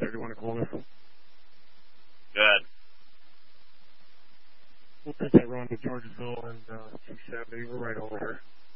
do you want to call this? Good. We'll take that run to Georgesville and 270. We're right over here.